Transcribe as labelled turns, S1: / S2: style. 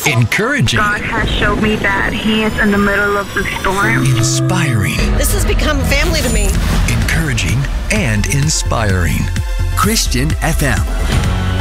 S1: Encouraging.
S2: God has showed me that He is in the middle of the storm.
S1: Inspiring.
S3: This has become family to me.
S1: Encouraging and inspiring.
S4: Christian FM.